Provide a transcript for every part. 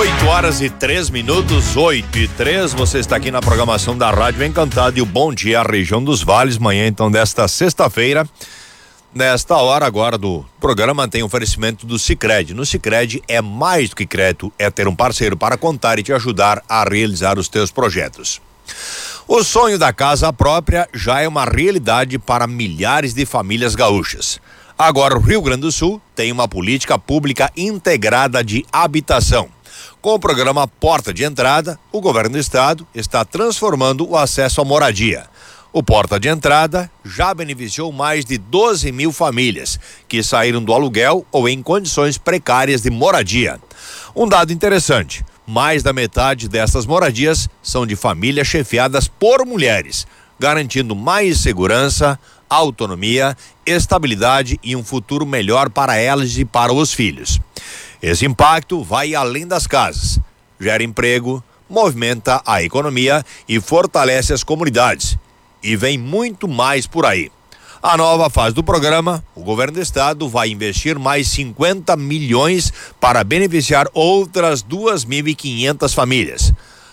8h03, 8h03, você está aqui na programação da Rádio Encantado e o Bom Dia Região dos Vales, manhã então desta sexta-feira. Nesta hora agora do programa tem oferecimento do Sicredi. No Sicredi é mais do que crédito, é ter um parceiro para contar e te ajudar a realizar os teus projetos. O sonho da casa própria já é uma realidade para milhares de famílias gaúchas. Agora o Rio Grande do Sul tem uma política pública integrada de habitação. Com o programa Porta de Entrada, o governo do estado está transformando o acesso à moradia. O Porta de Entrada já beneficiou mais de 12 mil famílias que saíram do aluguel ou em condições precárias de moradia. Um dado interessante, mais da metade dessas moradias são de famílias chefiadas por mulheres, garantindo mais segurança, autonomia, estabilidade e um futuro melhor para elas e para os filhos. Esse impacto vai além das casas, gera emprego, movimenta a economia e fortalece as comunidades. E vem muito mais por aí. A nova fase do programa, o governo do estado vai investir mais 50 milhões para beneficiar outras 2.500 famílias.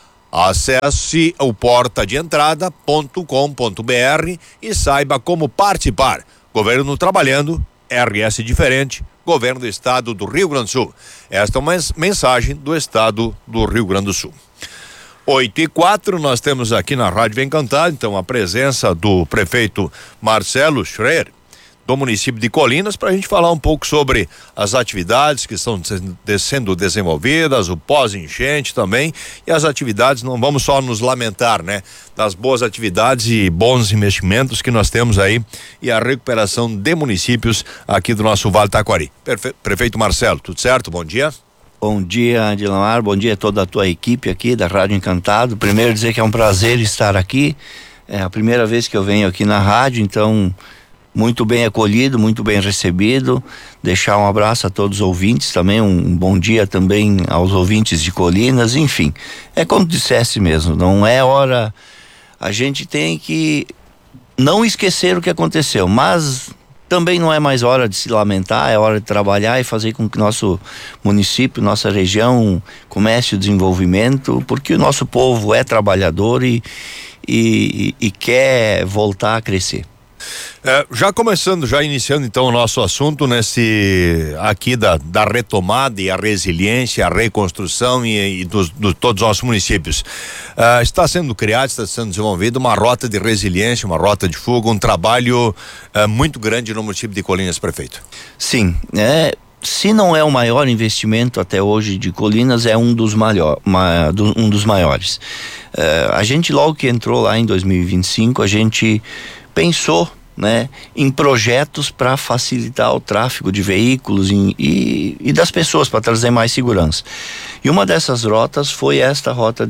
Acesse o portadeentrada.com.br e saiba como participar. Governo trabalhando, RS diferente, Governo do Estado do Rio Grande do Sul. Esta é uma mensagem do Estado do Rio Grande do Sul. 8h04, nós temos aqui na Rádio Encantado, então, a presença do prefeito Marcelo Schreier, do município de Colinas, para a gente falar um pouco sobre as atividades que estão sendo desenvolvidas, o pós-enchente também, e as atividades, não vamos só nos lamentar, né? Das boas atividades e bons investimentos que nós temos aí e a recuperação de municípios aqui do nosso Vale Taquari. Prefeito Marcelo, tudo certo? Bom dia. Bom dia, Adilamar, bom dia a toda a tua equipe aqui da Rádio Encantado. Primeiro dizer que é um prazer estar aqui, é a primeira vez que eu venho aqui na rádio, então muito bem acolhido, muito bem recebido. Deixar um abraço a todos os ouvintes também, um bom dia também aos ouvintes de Colinas, enfim, é como dissesse mesmo, não é hora, a gente tem que não esquecer o que aconteceu, mas também não é mais hora de se lamentar, é hora de trabalhar e fazer com que nosso município, nossa região comece o desenvolvimento, porque o nosso povo é trabalhador e quer voltar a crescer. Já iniciando então o nosso assunto aqui da retomada e a resiliência, a reconstrução e todos os nossos municípios. Está sendo desenvolvida uma rota de resiliência, uma rota de fuga, um trabalho muito grande no município de Colinas, prefeito. Sim, se não é o maior investimento até hoje de Colinas, é um dos maiores. A gente logo que entrou lá em 2025, a gente pensou, né, em projetos para facilitar o tráfego de veículos e das pessoas, para trazer mais segurança. E uma dessas rotas foi esta rota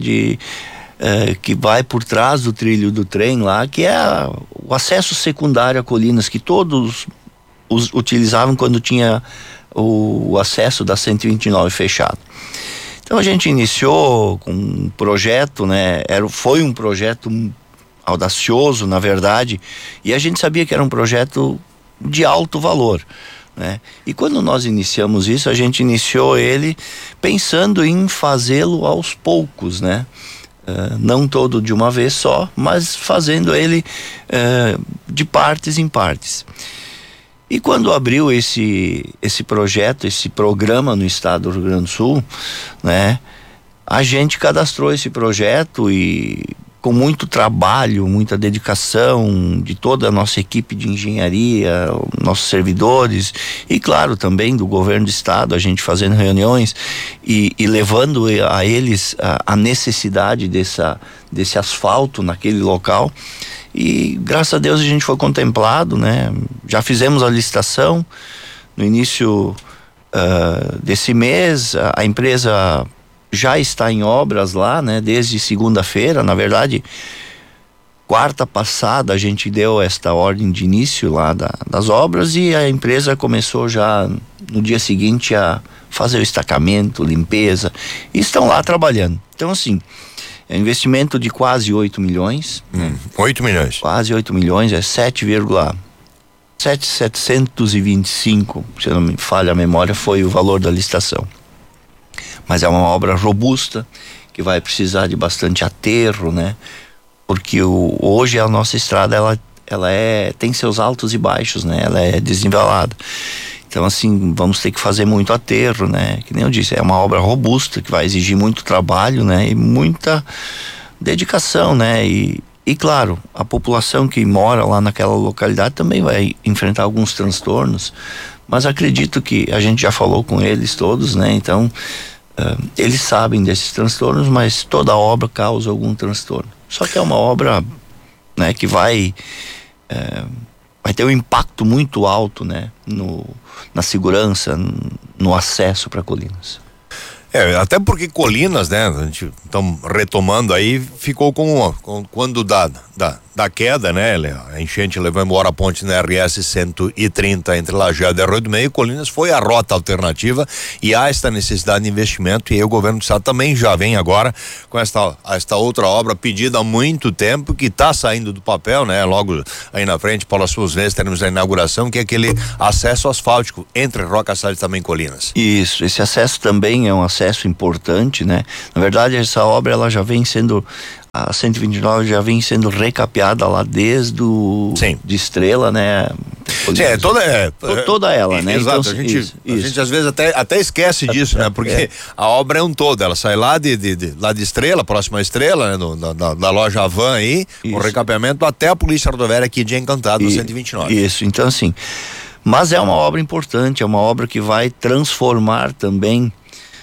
que vai por trás do trilho do trem lá, que é o acesso secundário a Colinas, que todos utilizavam quando tinha o acesso da 129 fechado. Então a gente iniciou com um projeto, né? Foi um projeto audacioso, na verdade, e a gente sabia que era um projeto de alto valor, né? E quando nós iniciamos isso, a gente iniciou ele pensando em fazê-lo aos poucos, né? Não todo de uma vez só, mas fazendo ele de partes em partes. E quando abriu esse projeto, esse programa no estado do Rio Grande do Sul, né? A gente cadastrou esse projeto e com muito trabalho, muita dedicação de toda a nossa equipe de engenharia, nossos servidores e claro também do governo do estado, a gente fazendo reuniões e levando a eles a necessidade desse asfalto naquele local. E graças a Deus a gente foi contemplado, né? Já fizemos a licitação no início desse mês, a empresa já está em obras lá, né? Desde segunda-feira, na verdade, quarta passada a gente deu esta ordem de início lá das obras e a empresa começou já no dia seguinte a fazer o estacamento, limpeza, e estão lá trabalhando. Então assim, é um investimento de quase 8 milhões. 8 milhões. Quase 8 milhões, é 7,725, se não me falha a memória, foi o valor da licitação. mas é uma obra robusta, que vai precisar de bastante aterro, né? Porque hoje a nossa estrada, ela tem seus altos e baixos, né? Ela é desnivelada. Então, assim, vamos ter que fazer muito aterro, né? Que nem eu disse, é uma obra robusta, que vai exigir muito trabalho, né? E muita dedicação, né? E claro, a população que mora lá naquela localidade também vai enfrentar alguns transtornos, mas acredito que a gente já falou com eles todos, né? Então, eles sabem desses transtornos, mas toda obra causa algum transtorno. Só que é uma obra, né, que vai ter um impacto muito alto, né, na segurança, no acesso para Colinas. Até porque Colinas, né, a gente estamos retomando aí, ficou quando da queda, né, a enchente levou embora a ponte na RS 130 entre Lajeado e Arroio do Meio. Colinas foi a rota alternativa e há esta necessidade de investimento, e aí o governo do estado também já vem agora com esta outra obra pedida há muito tempo, que está saindo do papel, né, logo aí na frente, Paulo Afonso Mendes, teremos a inauguração, que é aquele acesso asfáltico entre Roca Salles e também Colinas. Isso, esse acesso também é um acesso importante, né? Na verdade, essa obra, ela já vem sendo, a 129 já vem sendo recapeada lá desde de Estrela, né? Sim, toda ela, né? Exato, então, a gente às vezes até esquece disso, né? Porque a obra é um todo, ela sai lá de Estrela, próxima à Estrela, né? Da loja Avan aí, o recapeamento até a Polícia Rodoviária aqui de Encantado, no 129. Isso, então assim, mas é uma obra importante, é uma obra que vai transformar também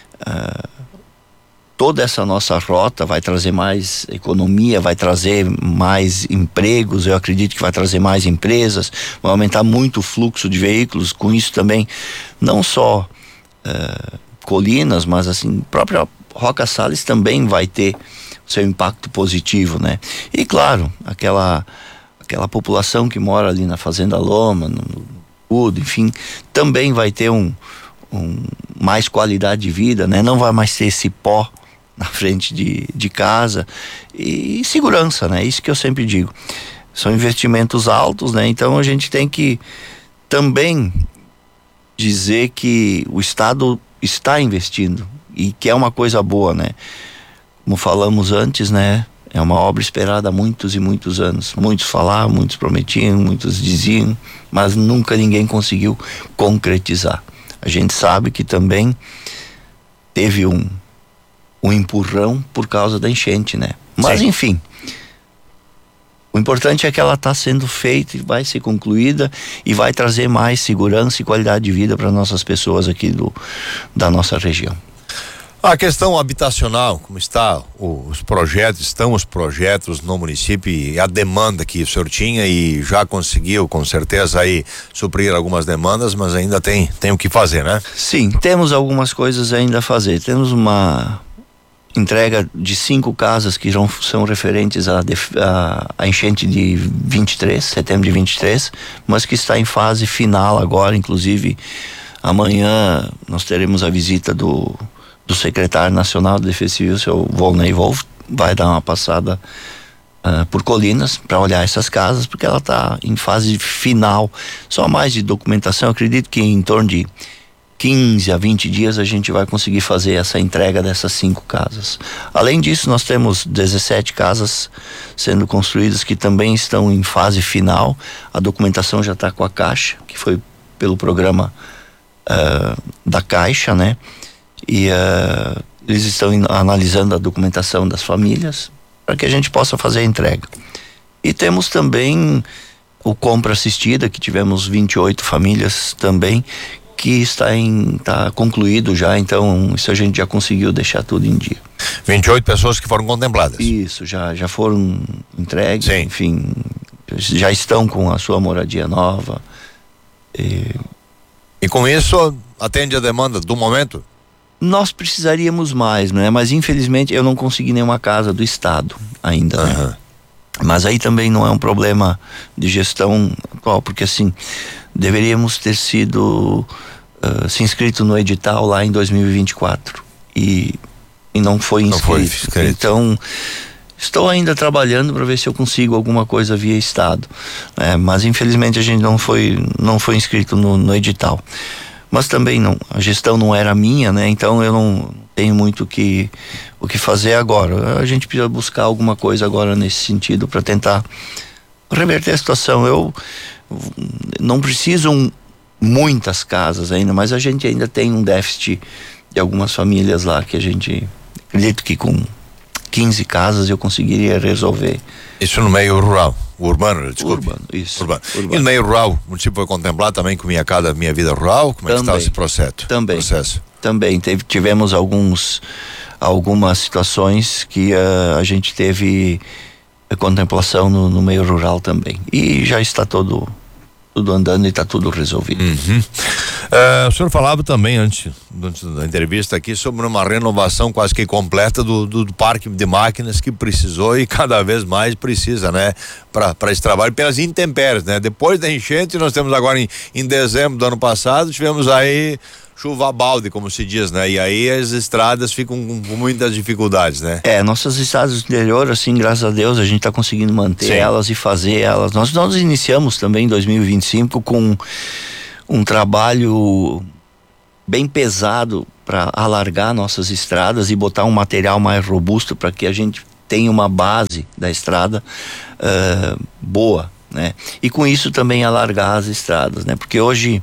toda essa nossa rota, vai trazer mais economia, vai trazer mais empregos, eu acredito que vai trazer mais empresas, vai aumentar muito o fluxo de veículos, com isso também, não só Colinas, mas assim, própria Roca Salles também vai ter seu impacto positivo, né? E claro, aquela população que mora ali na Fazenda Loma, no Udo, enfim, também vai ter mais qualidade de vida, né? Não vai mais ter esse pó na frente de casa, e segurança, né? Isso que eu sempre digo. São investimentos altos, né? Então a gente tem que também dizer que o Estado está investindo, e que é uma coisa boa, né? Como falamos antes, né? É uma obra esperada há muitos e muitos anos. Muitos falavam, muitos prometiam, muitos diziam, mas nunca ninguém conseguiu concretizar. A gente sabe que também teve um empurrão por causa da enchente, né? Mas sim, enfim, o importante é que ela está sendo feita e vai ser concluída e vai trazer mais segurança e qualidade de vida para nossas pessoas aqui da nossa região. A questão habitacional, como estão os projetos no município e a demanda que o senhor tinha, e já conseguiu com certeza aí suprir algumas demandas, mas ainda tem o que fazer, né? Sim, temos algumas coisas ainda a fazer. Temos uma entrega de 5 casas que são referentes à enchente de 23, setembro de 23, mas que está em fase final agora. Inclusive amanhã nós teremos a visita do secretário nacional de Defesa Civil, o seu Volney Wolf, vai dar uma passada por Colinas para olhar essas casas, porque ela está em fase final, só mais de documentação. Eu acredito que em torno de 15 a 20 dias a gente vai conseguir fazer essa entrega dessas 5 casas. Além disso, nós temos 17 casas sendo construídas que também estão em fase final. A documentação já está com a Caixa, que foi pelo programa da Caixa, né? E eles estão analisando a documentação das famílias para que a gente possa fazer a entrega. E temos também o compra assistida, que tivemos 28 famílias também, que está concluído já, então isso a gente já conseguiu deixar tudo em dia. 28 pessoas que foram contempladas. Isso, já foram entregues. Sim. Enfim, já estão com a sua moradia nova. E com isso atende a demanda do momento? Nós precisaríamos mais, né? Mas infelizmente eu não consegui nenhuma casa do Estado ainda, né? Mas aí também não é um problema de gestão atual, porque assim, deveríamos ter sido se inscrito no edital lá em 2024 e não foi inscrito. Não foi inscrito. Então estou ainda trabalhando para ver se eu consigo alguma coisa via Estado, né? Mas infelizmente a gente não foi inscrito no edital. Mas também a gestão não era minha, né? Então eu tem muito o que fazer agora. A gente precisa buscar alguma coisa agora nesse sentido para tentar reverter a situação. Eu não preciso muitas casas ainda, mas a gente ainda tem um déficit de algumas famílias lá que a gente, acredito que com 15 casas eu conseguiria resolver. Isso no meio rural, urbano, desculpe. Urbano, isso. Urbano. E no meio rural, o município foi contemplado também com Minha Casa Minha Vida Rural? Como é que está esse processo? Processo? Também tivemos algumas situações que a gente teve contemplação no meio rural também. E já está tudo andando e está tudo resolvido. O senhor falava também antes da entrevista aqui sobre uma renovação quase que completa do parque de máquinas que precisou e cada vez mais precisa, né? Para esse trabalho, pelas intempéries, né? Depois da enchente, nós temos agora em dezembro do ano passado, tivemos aí chuva a balde, como se diz, né? E aí as estradas ficam com muitas dificuldades, né? Nossas estradas do interior, assim, graças a Deus, a gente está conseguindo manter elas e fazer elas. Nós iniciamos também em 2025 com um trabalho bem pesado para alargar nossas estradas e botar um material mais robusto para que a gente tenha uma base da estrada boa, né? E com isso também alargar as estradas, né? Porque hoje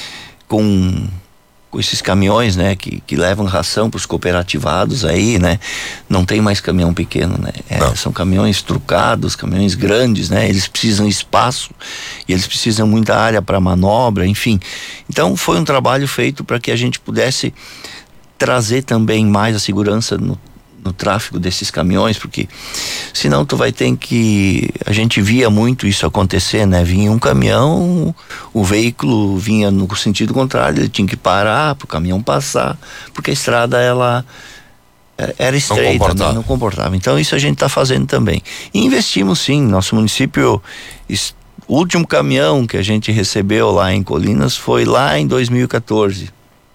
com esses caminhões, né, que levam ração para os cooperativados aí, né, não tem mais caminhão pequeno, né, são caminhões trucados, caminhões grandes, né, eles precisam espaço e eles precisam muita área para manobra, enfim. Então foi um trabalho feito para que a gente pudesse trazer também mais a segurança no tráfego desses caminhões, porque senão tu vai ter a gente via muito isso acontecer, né? Vinha um caminhão, o veículo vinha no sentido contrário, ele tinha que parar para o caminhão passar, porque a estrada ela era estreita, não comportava. Então isso a gente está fazendo também. E investimos sim, nosso município, o último caminhão que a gente recebeu lá em Colinas foi lá em 2014.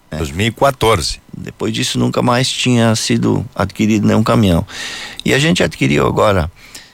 2014. Depois disso nunca mais tinha sido adquirido nenhum caminhão. E a gente adquiriu agora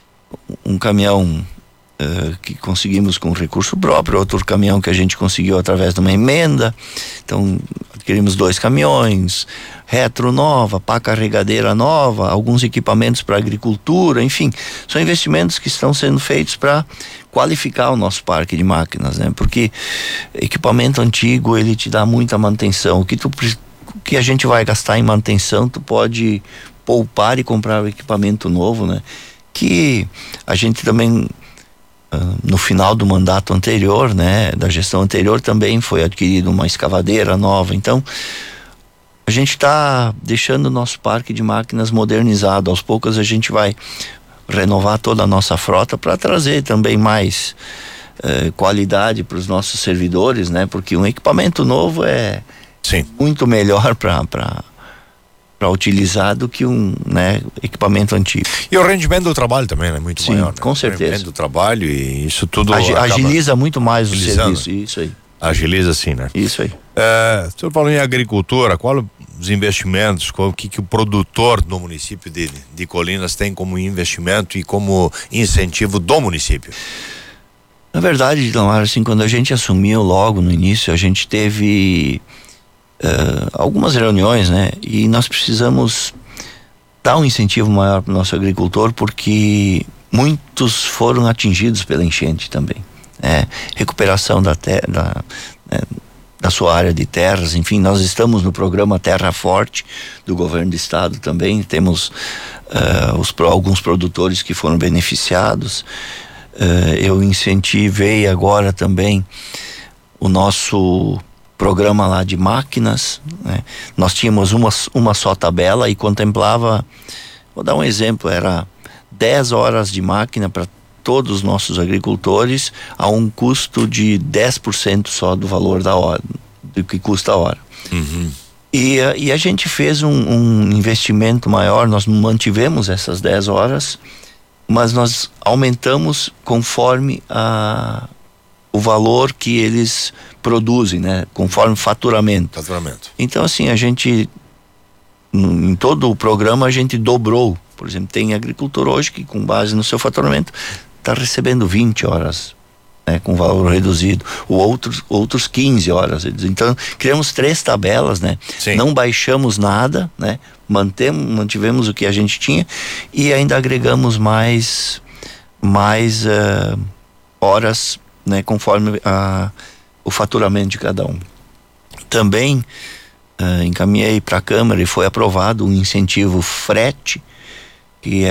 um caminhão que conseguimos com recurso próprio, outro caminhão que a gente conseguiu através de uma emenda. Então adquirimos 2 caminhões, retro nova, pá carregadeira nova, alguns equipamentos para agricultura, enfim, são investimentos que estão sendo feitos para qualificar o nosso parque de máquinas, né? Porque equipamento antigo, ele te dá muita manutenção. O que a gente vai gastar em manutenção, tu pode poupar e comprar o equipamento novo, né? Que a gente também no final do mandato anterior, né, da gestão anterior, também foi adquirida uma escavadeira nova. Então a gente está deixando o nosso parque de máquinas modernizado. Aos poucos a gente vai renovar toda a nossa frota para trazer também mais qualidade para os nossos servidores, né? Porque um equipamento novo é muito melhor para utilizar do que um, né, equipamento antigo. E o rendimento do trabalho também é muito maior, né? Com certeza. O rendimento do trabalho e isso tudo agiliza muito mais o serviço. Isso aí. Agiliza sim, né? Isso aí. O senhor falou em agricultura, qual os investimentos, o que o produtor do município de Colinas tem como investimento e como incentivo do município? Na verdade, Dilmar, assim, quando a gente assumiu logo no início, a gente teve algumas reuniões, né? E nós precisamos dar um incentivo maior para o nosso agricultor, porque muitos foram atingidos pela enchente também. Recuperação da sua área de terras, enfim, nós estamos no programa Terra Forte do governo do estado também, temos alguns produtores que foram beneficiados. Eu incentivei agora também o nosso programa lá de máquinas, né? Nós tínhamos uma só tabela e contemplava, vou dar um exemplo, era 10 horas de máquina para todos os nossos agricultores a um custo de 10% só do valor da hora, do que custa a hora. Uhum. E a gente fez um investimento maior, nós mantivemos essas 10 horas, mas nós aumentamos conforme o valor que eles produzem, né? Conforme faturamento. Então, assim, a gente, em todo o programa, a gente dobrou. Por exemplo, tem agricultor hoje que, com base no seu faturamento, está recebendo 20 horas né, com valor reduzido, ou outros 15 horas. Então, criamos 3 tabelas, né? Sim. Não baixamos nada, né? Mantivemos o que a gente tinha e ainda agregamos mais horas, né? Conforme o faturamento de cada um. Também encaminhei para a Câmara e foi aprovado um incentivo frete, que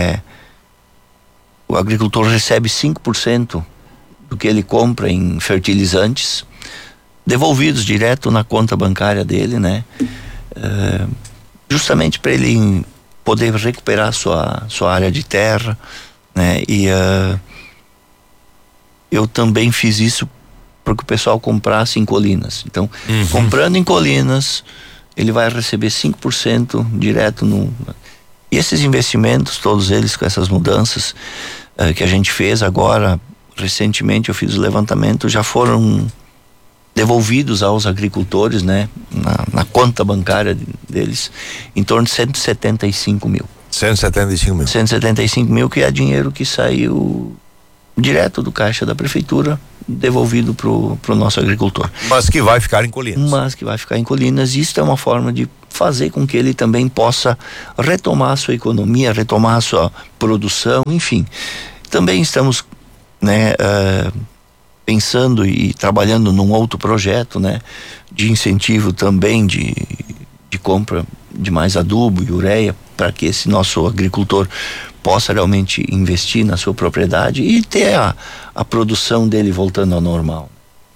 o agricultor recebe 5% do que ele compra em fertilizantes, devolvidos direto na conta bancária dele, né? Justamente para ele poder recuperar sua área de terra, né? E eu também fiz isso para que o pessoal comprasse em Colinas. Então, comprando em Colinas, ele vai receber 5% direto E esses investimentos, todos eles com essas mudanças que a gente fez agora, recentemente eu fiz o levantamento, já foram devolvidos aos agricultores, né, na conta bancária deles, em torno de 175 mil. 175 mil. 175 mil, que é dinheiro que saiu direto do caixa da prefeitura, devolvido pro nosso agricultor. Mas que vai ficar em Colinas. Isso é uma forma de fazer com que ele também possa retomar a sua economia, retomar a sua produção, enfim. Também estamos, né, pensando e trabalhando num outro projeto, né, de incentivo também de compra de mais adubo e ureia, para que esse nosso agricultor possa realmente investir na sua propriedade e ter a produção dele voltando ao normal.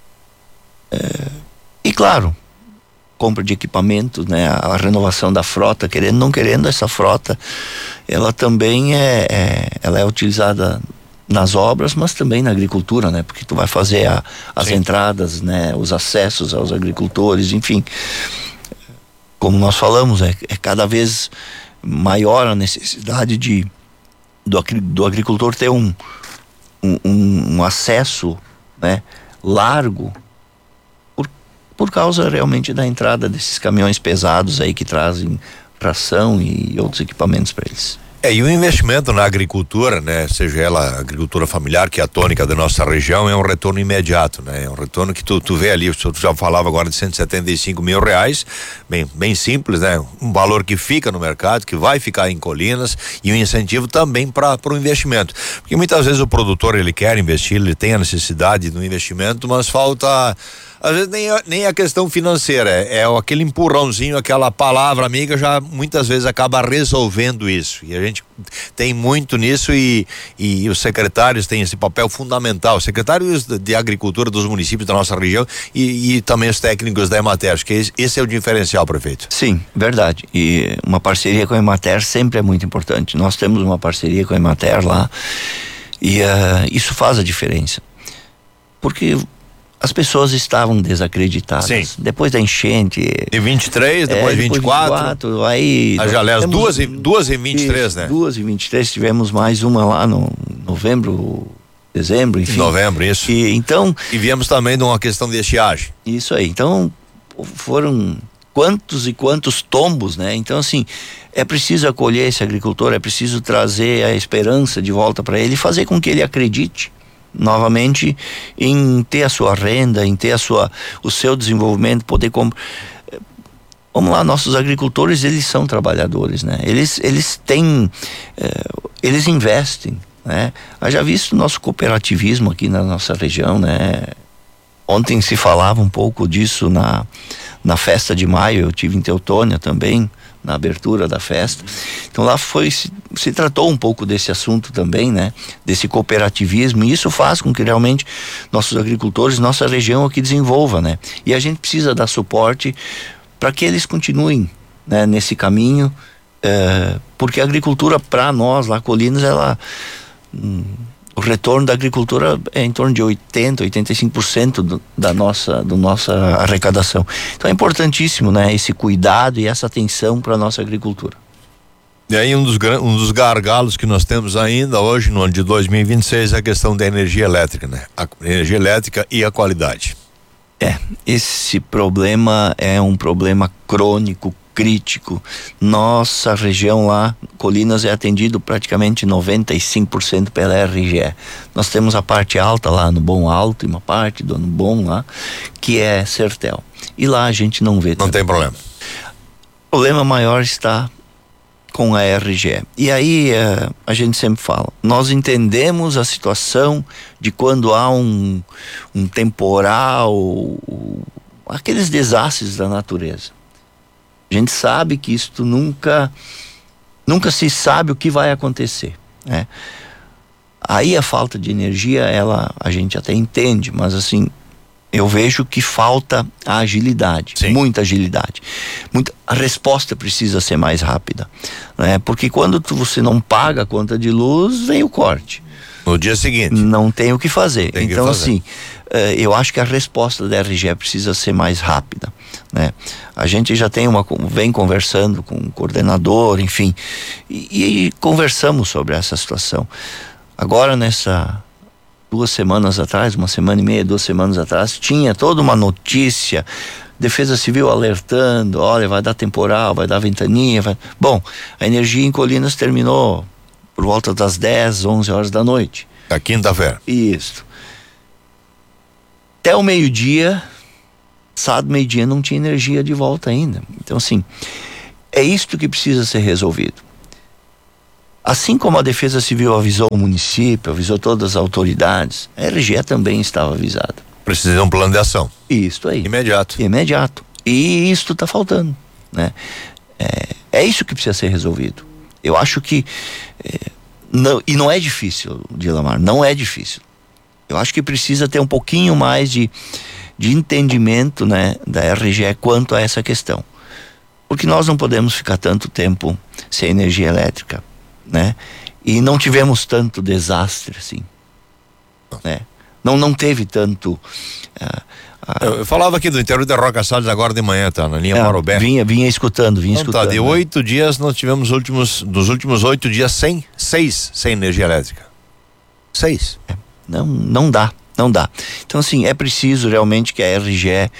E claro, compra de equipamentos, né, a renovação da frota, querendo ou não querendo, essa frota ela também ela é utilizada nas obras, mas também na agricultura, né, porque tu vai fazer as entradas, né, os acessos aos agricultores, enfim. Como nós falamos, é cada vez maior a necessidade do agricultor ter um acesso, né, largo, por causa realmente da entrada desses caminhões pesados aí que trazem ração e outros equipamentos para eles. E o investimento na agricultura, né, seja ela agricultura familiar, que é a tônica da nossa região, é um retorno imediato, né, é um retorno que tu vê ali, tu já falava agora de 175 mil reais, bem simples, né, um valor que fica no mercado, que vai ficar em Colinas, e um incentivo também para o investimento, porque muitas vezes o produtor, ele quer investir, ele tem a necessidade do investimento, mas falta, às vezes nem a questão financeira, é aquele empurrãozinho, aquela palavra amiga, já muitas vezes acaba resolvendo isso, e a gente tem muito nisso e os secretários têm esse papel fundamental, secretários de agricultura dos municípios da nossa região e também os técnicos da Emater, acho que esse é o diferencial, prefeito. Sim, verdade, e uma parceria com a Emater sempre é muito importante. Nós temos uma parceria com a Emater lá e isso faz a diferença, porque as pessoas estavam desacreditadas. Sim. Depois da enchente. De 23, depois 24. Aí. Aliás, duas em 23, né? 2 em 23, tivemos mais uma lá no novembro, dezembro, enfim. Novembro, isso. E viemos também de uma questão de estiagem. Isso aí. Então, foram quantos e quantos tombos, né? Então, assim, é preciso acolher esse agricultor, é preciso trazer a esperança de volta para ele e fazer com que ele acredite novamente em ter a sua renda, em ter o seu desenvolvimento, poder vamos lá, nossos agricultores, eles são trabalhadores, né? Eles têm, eles investem, né? Haja visto o nosso cooperativismo aqui na nossa região, né? Ontem se falava um pouco disso na festa de maio, eu tive em Teutônia também, na abertura da festa. Então lá se tratou um pouco desse assunto também, né? Desse cooperativismo, e isso faz com que realmente nossos agricultores, nossa região aqui desenvolva, né? E a gente precisa dar suporte para que eles continuem, né, nesse caminho, porque a agricultura para nós lá, Colinas, o retorno da agricultura é em torno de 85% da nossa arrecadação. Então é importantíssimo, né, esse cuidado e essa atenção para a nossa agricultura. E aí um dos gargalos que nós temos ainda hoje, no ano de 2026, é a questão da energia elétrica, né? A energia elétrica e a qualidade. Esse problema é um problema crônico, crítico. Nossa região lá, Colinas, é atendido praticamente 95% pela RGE. Nós temos a parte alta lá no Bom Alto e uma parte do Bom lá, que é Sertel. E lá a gente não vê. Não tem problema. O problema maior está com a RGE. E aí a gente sempre fala, nós entendemos a situação de quando há um temporal, aqueles desastres da natureza. A gente sabe que isto nunca se sabe o que vai acontecer, né? Aí a falta de energia, a gente até entende, mas assim, eu vejo que falta a agilidade. Sim. Muita agilidade. A resposta precisa ser mais rápida, né? Porque quando você não paga a conta de luz, vem o corte. No dia seguinte. Não tem o que fazer. Então, assim, eu acho que a resposta da RGE precisa ser mais rápida, né? A gente já vem conversando com o coordenador, enfim, e conversamos sobre essa situação. Agora, nessa 2 semanas atrás, 1 semana e meia, 2 semanas atrás, tinha toda uma notícia, Defesa Civil alertando, olha, vai dar temporal, vai dar ventania, Bom, a energia em Colinas terminou por volta das 10, 11 horas da noite. Da quinta-feira. Isso. Até o meio-dia, sábado, meio-dia, não tinha energia de volta ainda. Então, assim, é isto que precisa ser resolvido. Assim como a Defesa Civil avisou o município, avisou todas as autoridades, a RGE também estava avisada. Precisa de um plano de ação. Isso aí. Imediato. E isso está faltando, né? É isso que precisa ser resolvido. Eu acho que não é difícil, Dilamar, não é difícil. Eu acho que precisa ter um pouquinho mais de entendimento, né, da RGE quanto a essa questão. Porque nós não podemos ficar tanto tempo sem energia elétrica, né? E não tivemos tanto desastre assim, né? Não teve tanto. Eu falava aqui do interior de Roca Salles agora de manhã, tá? Na linha Marobé. Vinha escutando. Tá, de 8 dias nós tivemos dos últimos 8 dias 6 sem energia elétrica. 6. Não dá. Então, assim, é preciso realmente que a RGE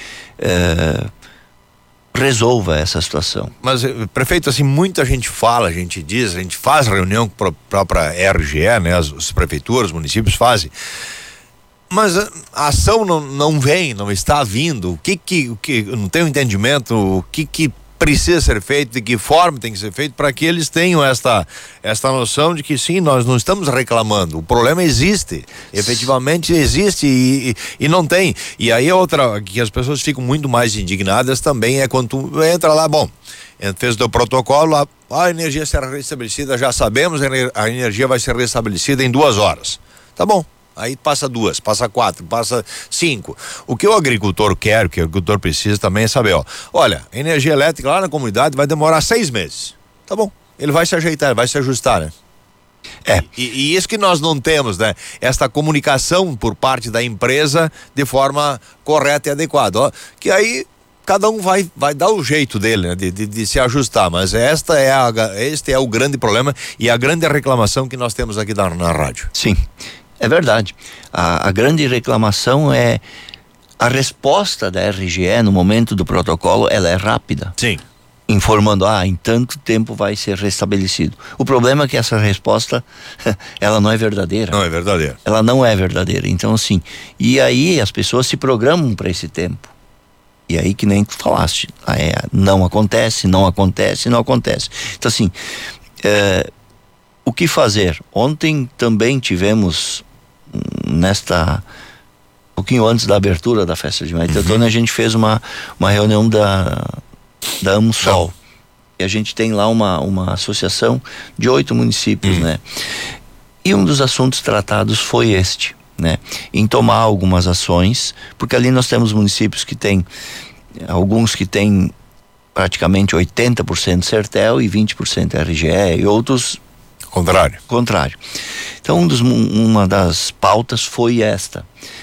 resolva essa situação. Mas, prefeito, assim, muita gente fala, a gente diz, a gente faz reunião com a própria RGE, né? As prefeituras, os municípios fazem. Mas a ação não vem, não está vindo. O que não tem um entendimento, o que precisa ser feito, de que forma tem que ser feito, para que eles tenham esta noção de que sim, nós não estamos reclamando, o problema existe, efetivamente existe e não tem. E aí outra que as pessoas ficam muito mais indignadas também é quando tu entra lá, bom, fez o protocolo, a energia será restabelecida, já sabemos, a energia vai ser restabelecida em 2 horas. Tá bom. Aí passa 2, passa 4, passa 5. O que o agricultor quer, o que o agricultor precisa também é saber, olha, a energia elétrica lá na comunidade vai demorar 6 meses. Tá bom, ele vai se ajeitar, vai se ajustar, né? E isso que nós não temos, né? Esta comunicação por parte da empresa de forma correta e adequada. Que aí cada um vai dar o jeito dele, né? De se ajustar, mas este é o grande problema e a grande reclamação que nós temos aqui na rádio. Sim. É verdade. A grande reclamação é a resposta da RGE no momento do protocolo, ela é rápida. Sim. Informando, em tanto tempo vai ser restabelecido. O problema é que essa resposta, ela não é verdadeira. Não é verdadeira. Ela não é verdadeira. Então, assim, e aí as pessoas se programam para esse tempo. E aí que nem tu falaste, não acontece. Então, assim, o que fazer? Ontem também tivemos pouquinho antes da abertura da festa de Maria Teotônia, a gente fez uma reunião da AMSOL. E a gente tem lá uma associação de 8 municípios, né? E um dos assuntos tratados foi este, né? Em tomar algumas ações, porque ali nós temos municípios que tem, alguns que tem praticamente 80% Sertel e 20% RGE, e outros contrário. Então uma das pautas foi esta,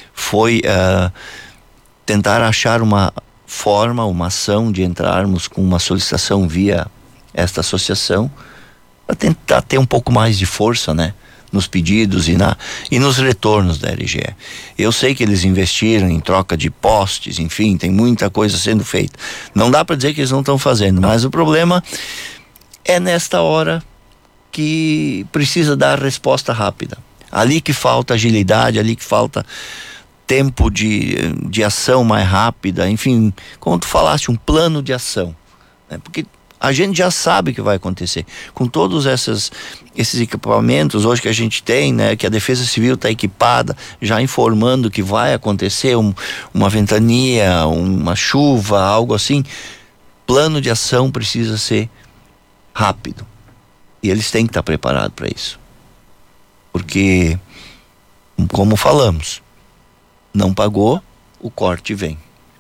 tentar achar uma ação de entrarmos com uma solicitação via esta associação para tentar ter um pouco mais de força, né, nos pedidos e nos retornos da RGE. Eu sei que eles investiram em troca de postes, enfim, tem muita coisa sendo feita. Não dá para dizer que eles não estão fazendo, mas o problema é nesta hora que precisa dar resposta rápida. Ali que falta agilidade, ali que falta tempo de ação mais rápida, enfim, como tu falaste, um plano de ação, né? Porque a gente já sabe o que vai acontecer. Com todos esses equipamentos hoje que a gente tem, né, que a Defesa Civil está equipada, já informando que vai acontecer uma ventania, uma chuva, algo assim, plano de ação precisa ser rápido. E eles têm que estar preparados para isso. Porque, como falamos, não pagou, o corte vem.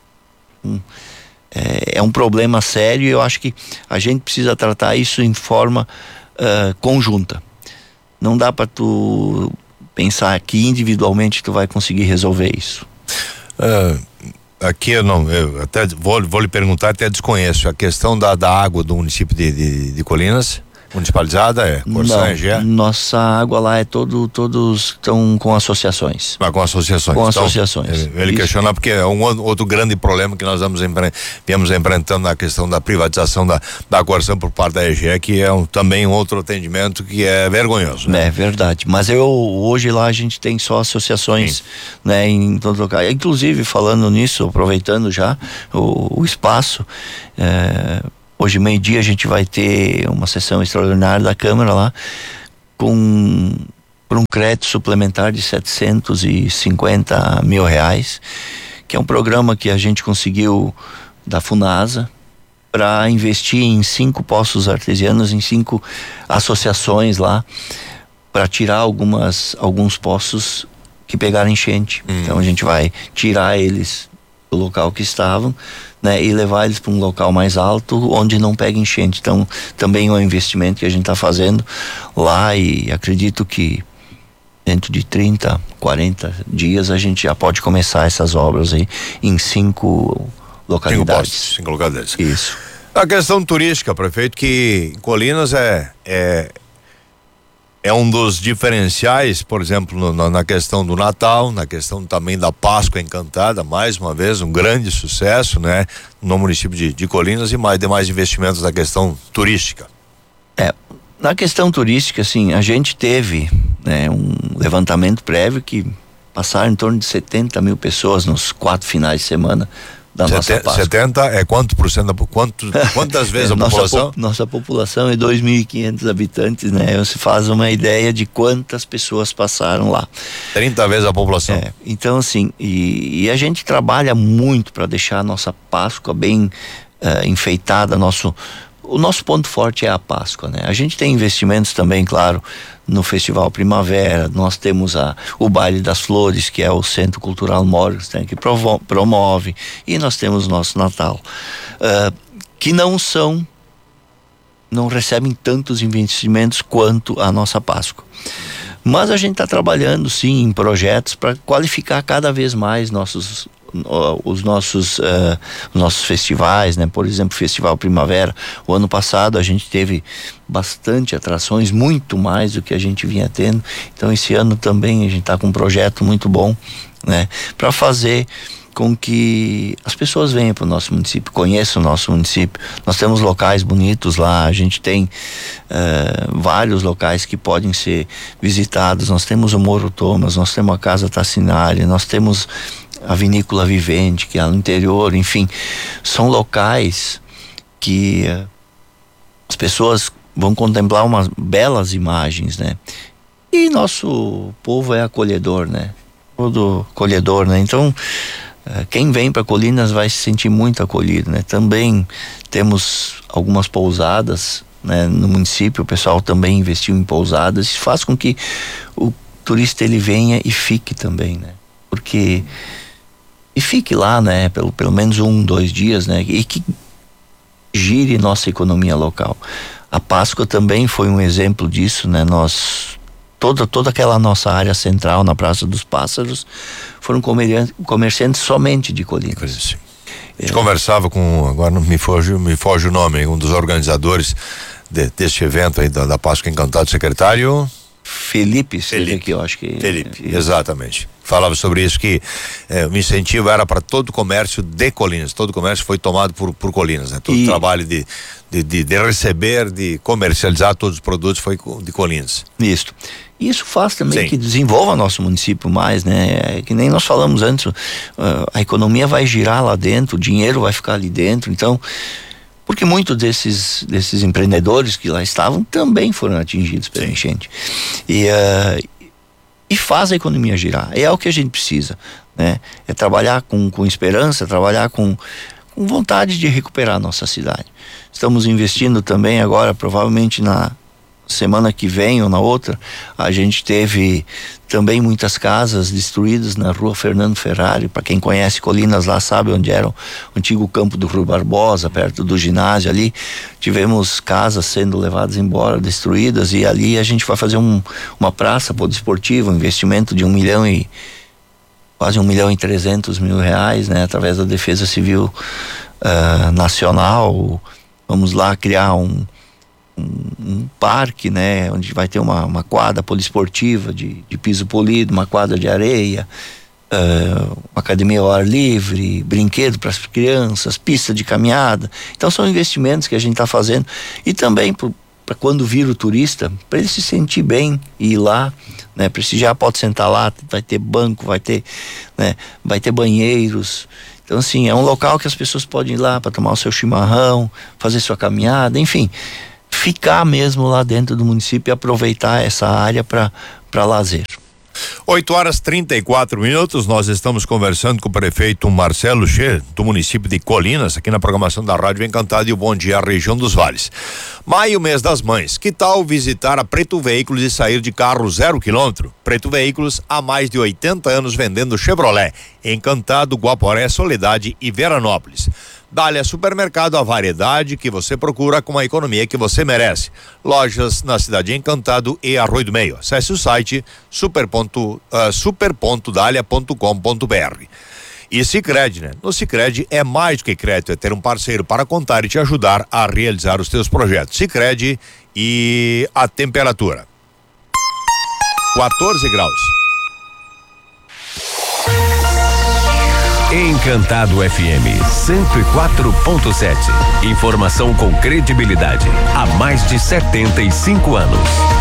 É um problema sério e eu acho que a gente precisa tratar isso em forma conjunta. Não dá para tu pensar que individualmente tu vai conseguir resolver isso. Aqui eu até vou lhe perguntar, até desconheço a questão da água do município de Colinas. Municipalizada Corsã, EGE? Nossa água lá todos estão com associações. Com associações. Com então, associações. Ele questiona porque é outro grande problema que nós viemos enfrentando na questão da privatização da Corsã por parte da EGE, que é também um outro atendimento que é vergonhoso, né? É verdade, mas hoje lá a gente tem só associações, né, em todo lugar. Inclusive, falando nisso, aproveitando já o espaço, hoje, meio-dia, a gente vai ter uma sessão extraordinária da Câmara lá por um crédito suplementar de R$750 mil, que é um programa que a gente conseguiu da Funasa para investir em 5 poços artesianos, em 5 associações lá, para tirar alguns poços que pegaram enchente. Então a gente vai tirar eles do local que estavam, né, e levar eles para um local mais alto onde não pega enchente. Então também é um investimento que a gente está fazendo lá e acredito que dentro de 30, 40 dias a gente já pode começar essas obras aí em 5 localidades. 5 localidades. Isso. A questão turística, prefeito, que Colinas é um dos diferenciais, por exemplo, na questão do Natal, na questão também da Páscoa Encantada, mais uma vez, um grande sucesso, né? No município de Colinas e demais investimentos na questão turística. Na questão turística, assim, a gente teve, né, um levantamento prévio que passaram em torno de 70 mil pessoas nos 4 finais de semana da nossa Páscoa. 70 é quanto por cento quantas vezes a população? Nossa população é 2.500 habitantes, né? Você faz uma ideia de quantas pessoas passaram lá. 30 vezes a população. Então, assim, e a gente trabalha muito para deixar a nossa Páscoa bem enfeitada. O nosso ponto forte é a Páscoa, né? A gente tem investimentos também, claro, no Festival Primavera. Nós temos o Baile das Flores, que é o Centro Cultural Morgenstern, que promove, e nós temos o nosso Natal, que não recebem tantos investimentos quanto a nossa Páscoa. Mas a gente está trabalhando sim em projetos para qualificar cada vez mais os nossos festivais, né? Por exemplo, o Festival Primavera. O ano passado a gente teve bastante atrações, muito mais do que a gente vinha tendo. Então esse ano também a gente está com um projeto muito bom, né? Para fazer com que as pessoas venham para o nosso município, conheçam o nosso município. Nós temos locais bonitos lá, a gente tem vários locais que podem ser visitados. Nós temos o Morro Thomas, nós temos a Casa Tassinari, nós temos a Vinícola Vivente, que é no interior. Enfim, são locais que as pessoas vão contemplar umas belas imagens, né? E nosso povo é acolhedor, né? Todo acolhedor, né? Então, quem vem para Colinas vai se sentir muito acolhido, né? Também temos algumas pousadas, né? No município o pessoal também investiu em pousadas. Isso faz com que o turista ele venha e fique também, né? E fique lá, né? Pelo menos 1-2 dias, né? E que gire nossa economia local. A Páscoa também foi um exemplo disso, né? Toda aquela nossa área central na Praça dos Pássaros foram comerciantes somente de Colinas. A gente conversava com, agora não me foge o nome, um dos organizadores deste evento aí da Páscoa Encantada, secretário Felipe esteve aqui, eu acho que... Felipe, exatamente. Falava sobre isso, que o incentivo era para todo o comércio de Colinas. Todo o comércio foi tomado por Colinas, né? Todo o trabalho de receber, de comercializar todos os produtos foi de Colinas. Isso faz também que desenvolva nosso município mais, né? Que nem nós falamos antes, a economia vai girar lá dentro, o dinheiro vai ficar ali dentro, então... Porque muitos desses empreendedores que lá estavam também foram atingidos pela enchente. E faz a economia girar. É o que a gente precisa, né? É trabalhar com esperança, trabalhar com vontade de recuperar a nossa cidade. Estamos investindo também agora, provavelmente na semana que vem ou na outra, a gente teve também muitas casas destruídas na rua Fernando Ferrari. Para quem conhece Colinas lá sabe onde era o antigo campo do Rui Barbosa, perto do ginásio ali. Tivemos casas sendo levadas embora, destruídas, e ali a gente vai fazer uma praça poliesportiva, um investimento de quase 1.300.000 reais, né? Através da Defesa Civil Nacional. Vamos lá criar um parque, né, onde vai ter uma quadra poliesportiva de piso polido, uma quadra de areia, uma academia ao ar livre, brinquedo para as crianças, pista de caminhada. Então são investimentos que a gente está fazendo, e também para quando vir o turista, para ele se sentir bem e ir lá, né, prestigiar, pode sentar lá, vai ter banco, vai ter banheiros. Então, assim, é um local que as pessoas podem ir lá para tomar o seu chimarrão, fazer sua caminhada, enfim, ficar mesmo lá dentro do município e aproveitar essa área para lazer. 8h34, nós estamos conversando com o prefeito Marcelo Che, do município de Colinas, aqui na programação da Rádio Encantado e o Bom Dia, a região dos Vales. Maio, mês das mães, que tal visitar a Preto Veículos e sair de carro 0 km? Preto Veículos, há mais de 80 anos vendendo Chevrolet, Encantado, Guaporé, Soledade e Veranópolis. Dália Supermercado, a variedade que você procura com a economia que você merece. Lojas na cidade de Encantado e Arroio do Meio. Acesse o site super.dalia.com.br. E Sicredi, né? No Sicredi é mais do que crédito, é ter um parceiro para contar e te ajudar a realizar os teus projetos. Sicredi e a temperatura. 14 graus. Encantado FM 104.7. Informação com credibilidade há mais de 75 anos.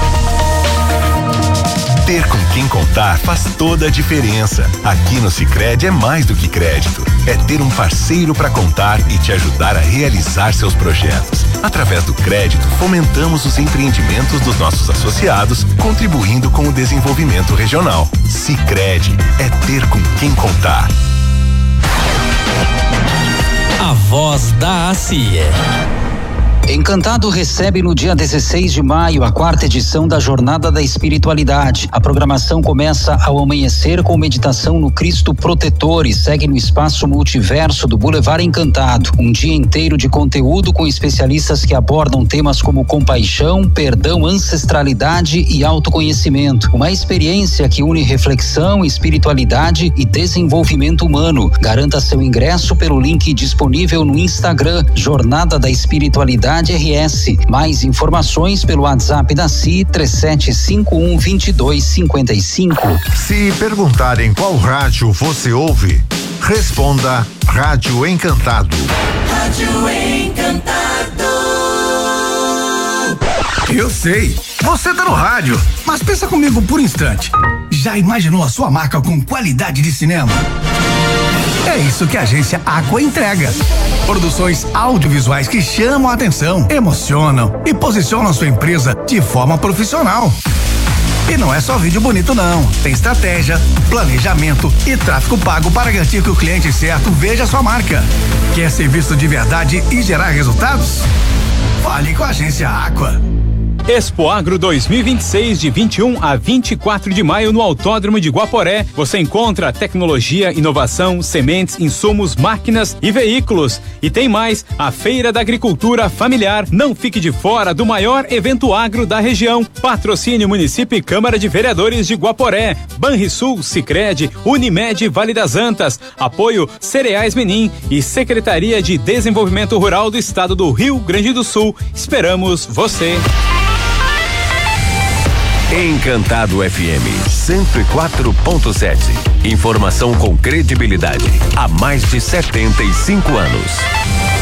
Ter com quem contar faz toda a diferença. Aqui no Sicredi é mais do que crédito. É ter um parceiro para contar e te ajudar a realizar seus projetos. Através do crédito, fomentamos os empreendimentos dos nossos associados, contribuindo com o desenvolvimento regional. Sicredi é ter com quem contar. A voz da ACIE. Encantado recebe no dia 16 de maio a 4ª edição da Jornada da Espiritualidade. A programação começa ao amanhecer com meditação no Cristo Protetor e segue no espaço multiverso do Boulevard Encantado. Um dia inteiro de conteúdo com especialistas que abordam temas como compaixão, perdão, ancestralidade e autoconhecimento. Uma experiência que une reflexão, espiritualidade e desenvolvimento humano. Garanta seu ingresso pelo link disponível no Instagram, Jornada da Espiritualidade RS. Mais informações pelo WhatsApp da CI 3751-2255. Se perguntarem qual rádio você ouve, responda Rádio Encantado. Rádio Encantado. Eu sei, você tá no rádio, mas pensa comigo por um instante. Já imaginou a sua marca com qualidade de cinema? É isso que a agência Aqua entrega. Produções audiovisuais que chamam a atenção, emocionam e posicionam sua empresa de forma profissional. E não é só vídeo bonito não, tem estratégia, planejamento e tráfego pago para garantir que o cliente certo veja sua marca. Quer ser visto de verdade e gerar resultados? Fale com a agência Aqua. Expo Agro 2026, de 21 a 24 de maio no Autódromo de Guaporé. Você encontra tecnologia, inovação, sementes, insumos, máquinas e veículos. E tem mais, a Feira da Agricultura Familiar. Não fique de fora do maior evento agro da região. Patrocínio Município e Câmara de Vereadores de Guaporé. Banrisul, Sicredi, Unimed Vale das Antas. Apoio Cereais Menin e Secretaria de Desenvolvimento Rural do Estado do Rio Grande do Sul. Esperamos você. Encantado FM 104.7. Informação com credibilidade há mais de 75 anos.